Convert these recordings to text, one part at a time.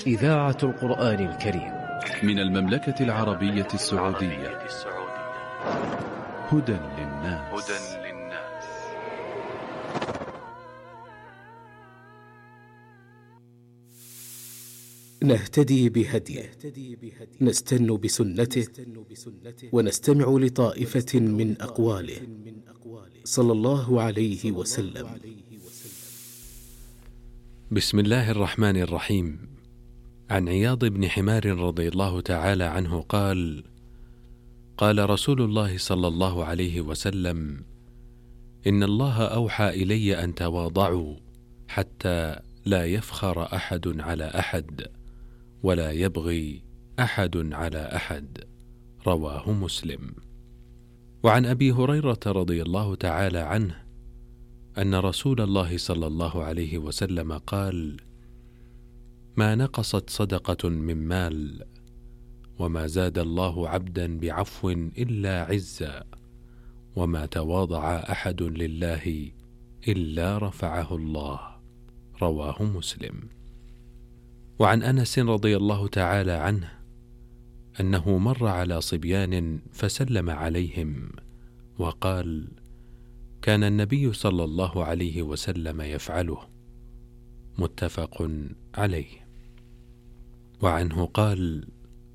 إذاعة القرآن الكريم من المملكة العربية السعودية. هدى للناس. نهتدي بهديه، نستن بسنته، ونستمع لطائفة من أقواله صلى الله عليه وسلم. بسم الله الرحمن الرحيم. عن عياض بن حمار رضي الله تعالى عنه قال: قال رسول الله صلى الله عليه وسلم: إن الله أوحى إلي أن تواضعوا حتى لا يفخر أحد على أحد ولا يبغي أحد على أحد. رواه مسلم. وعن أبي هريرة رضي الله تعالى عنه أن رسول الله صلى الله عليه وسلم قال: ما نقصت صدقة من مال، وما زاد الله عبدا بعفو إلا عزا، وما تواضع أحد لله إلا رفعه الله. رواه مسلم. وعن أنس رضي الله تعالى عنه أنه مر على صبيان فسلم عليهم وقال: كان النبي صلى الله عليه وسلم يفعله. متفق عليه. وعنه قال: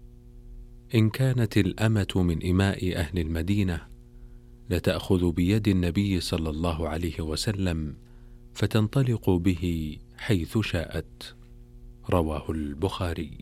إن كانت الأمة من إماء أهل المدينة لتأخذ بيد النبي صلى الله عليه وسلم فتنطلق به حيث شاءت. رواه البخاري.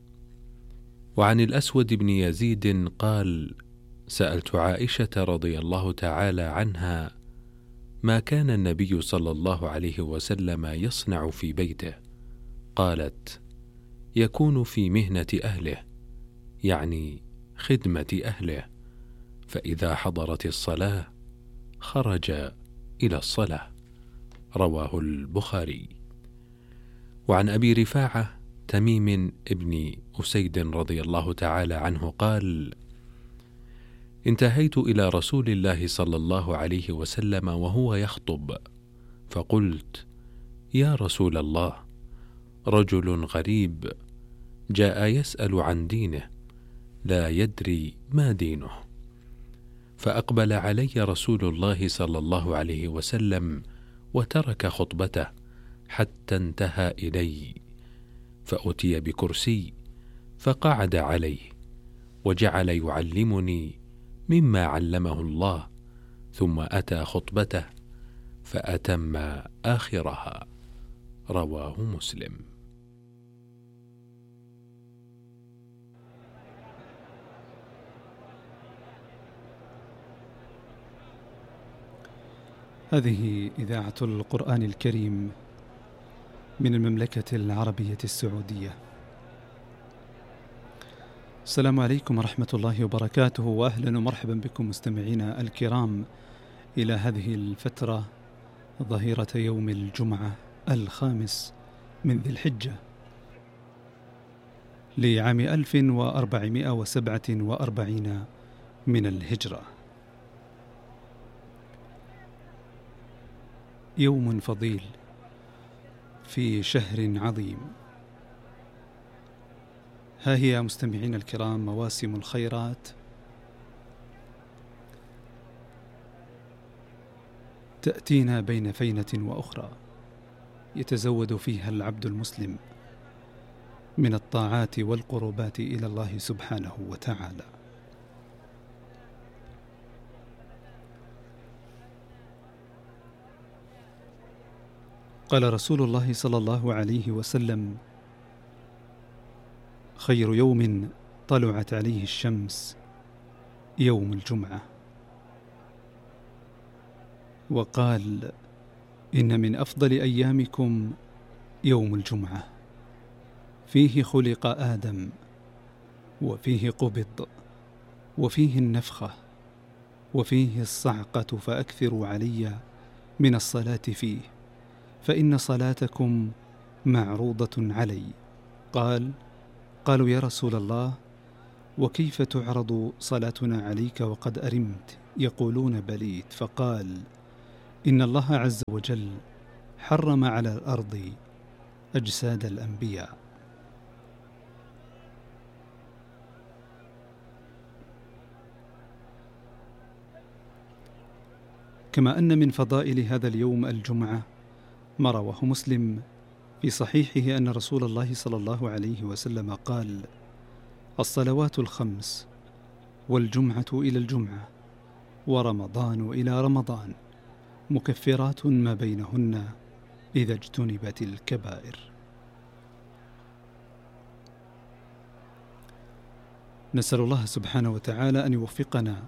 وعن الأسود بن يزيد قال: سألت عائشة رضي الله تعالى عنها ما كان النبي صلى الله عليه وسلم يصنع في بيته؟ قالت: يكون في مهنة أهله، يعني خدمة أهله، فإذا حضرت الصلاة خرج إلى الصلاة. رواه البخاري. وعن أبي رفاعة تميم ابن أسيد رضي الله تعالى عنه قال: انتهيت إلى رسول الله صلى الله عليه وسلم وهو يخطب، فقلت: يا رسول الله، رجل غريب جاء يسأل عن دينه لا يدري ما دينه. فأقبل علي رسول الله صلى الله عليه وسلم وترك خطبته حتى انتهى إلي، فأتي بكرسي فقعد عليه وجعل يعلمني مما علمه الله، ثم أتى خطبته فأتم آخرها. رواه مسلم. هذه إذاعة القرآن الكريم من المملكة العربية السعودية. السلام عليكم ورحمة الله وبركاته، وأهلا ومرحبا بكم مستمعينا الكرام إلى هذه الفترة ظهيرة يوم الجمعة 5 من ذي الحجة لعام 1447 من الهجرة. يوم فضيل في شهر عظيم. ها هي مستمعين الكرام مواسم الخيرات تأتينا بين فينة وأخرى، يتزود فيها العبد المسلم من الطاعات والقربات إلى الله سبحانه وتعالى. قال رسول الله صلى الله عليه وسلم: خير يوم طلعت عليه الشمس يوم الجمعة. وقال: إن من أفضل أيامكم يوم الجمعة، فيه خلق آدم، وفيه قبض، وفيه النفخة، وفيه الصعقة، فأكثروا علي من الصلاة فيه، فإن صلاتكم معروضة علي. قالوا: يا رسول الله، وكيف تعرض صلاتنا عليك وقد أرمت؟ يقولون: بليت. فقال: إن الله عز وجل حرم على الأرض أجساد الأنبياء، كما أن من فضائل هذا اليوم الجمعة ما رواه مسلم في صحيحه أن رسول الله صلى الله عليه وسلم قال: الصلوات الخمس والجمعة إلى الجمعة ورمضان إلى رمضان مكفرات ما بينهن إذا اجتنبت الكبائر. نسأل الله سبحانه وتعالى أن يوفقنا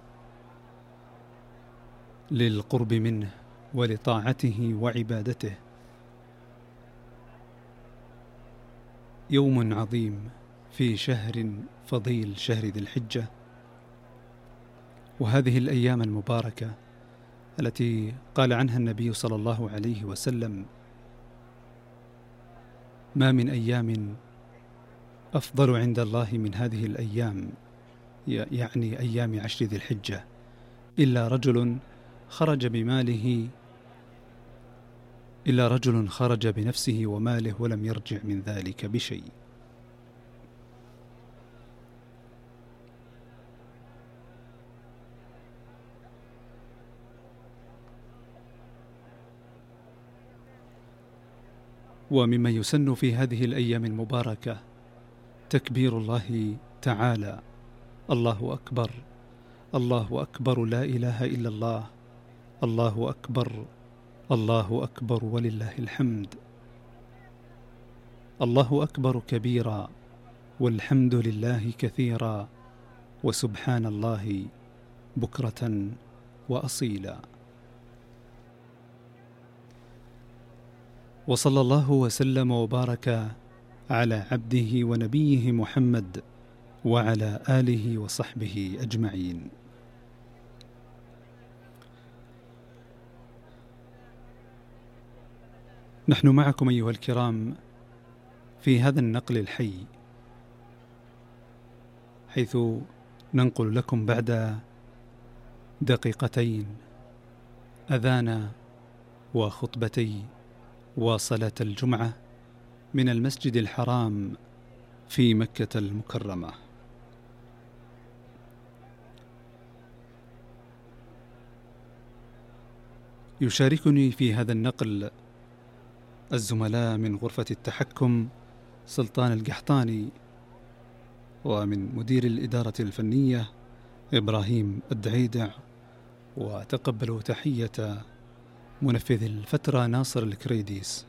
للقرب منه ولطاعته وعبادته. يوم عظيم في شهر فضيل، شهر ذي الحجة، وهذه الأيام المباركة التي قال عنها النبي صلى الله عليه وسلم: ما من أيام أفضل عند الله من هذه الأيام، يعني أيام عشر ذي الحجة، إلا رجل خرج بنفسه وماله ولم يرجع من ذلك بشيء. ومما يسن في هذه الأيام المباركة تكبير الله تعالى: الله أكبر، الله أكبر، لا إله إلا الله، الله أكبر، الله أكبر ولله الحمد، الله أكبر كبيرا والحمد لله كثيرا وسبحان الله بكرة وأصيلا. وصلى الله وسلم وبارك على عبده ونبيه محمد وعلى آله وصحبه أجمعين. نحن معكم أيها الكرام في هذا النقل الحي، حيث ننقل لكم بعد دقيقتين أذان وخطبتي وصلاة الجمعة من المسجد الحرام في مكة المكرمة. يشاركني في هذا النقل الزملاء من غرفة التحكم سلطان القحطاني، ومن مدير الإدارة الفنية إبراهيم الدعيدع، وتقبلوا تحية منفذ الفترة ناصر الكريديس.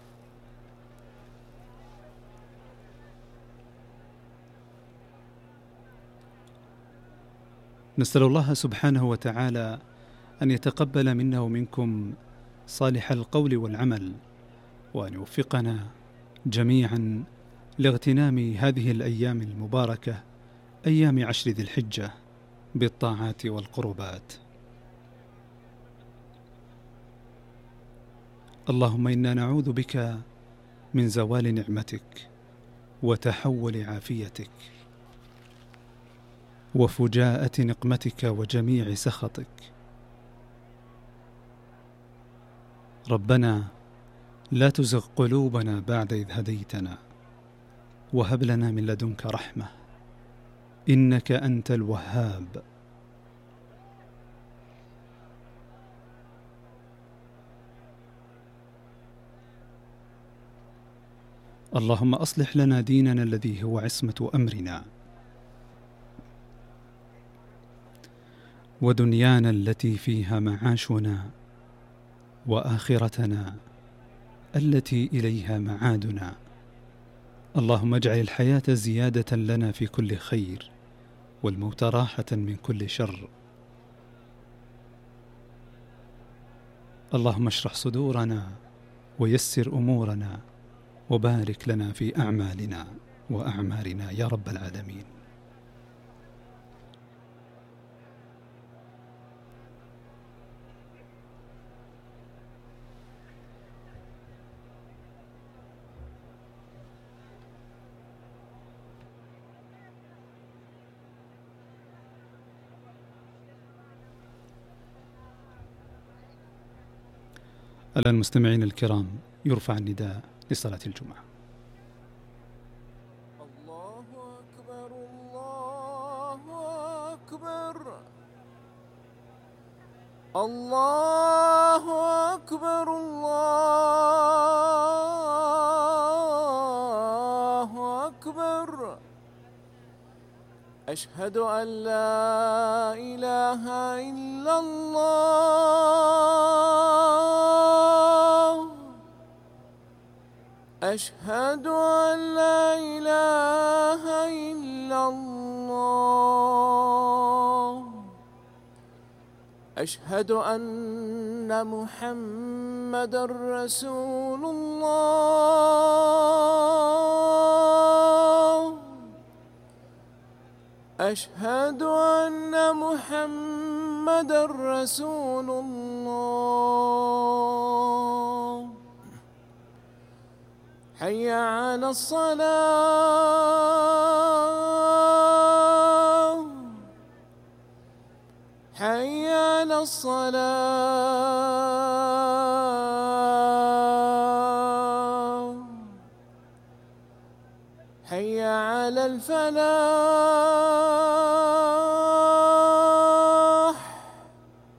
نسأل الله سبحانه وتعالى أن يتقبل منا ومنكم صالح القول والعمل، وأن يوفقنا جميعا لاغتنام هذه الأيام المباركة، أيام عشر ذي الحجة، بالطاعات والقربات. اللهم إنا نعوذ بك من زوال نعمتك وتحول عافيتك وفجاءة نقمتك وجميع سخطك. ربنا لا تزغ قلوبنا بعد إذ هديتنا وهب لنا من لدنك رحمة إنك أنت الوهاب. اللهم أصلح لنا ديننا الذي هو عصمة أمرنا، ودنيانا التي فيها معاشنا، وآخرتنا التي إليها معادنا. اللهم اجعل الحياة زيادة لنا في كل خير، والموت راحة من كل شر. اللهم اشرح صدورنا ويسر أمورنا، وبارك لنا في أعمالنا وأعمارنا يا رب العالمين. الآن مستمعين الكرام يرفع النداء لصلاة الجمعة. الله أكبر، الله أكبر. الله أكبر الله أكبر. أشهد أن لا إله إلا الله. أشهد أن لا إله إلا الله. أشهد أن محمدًا رسول الله. أشهد أن محمدًا رسول الله. حي على الصلاة. حي على الصلاة. حي على الفلاح.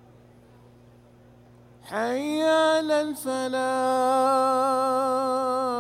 حي على الفلاح.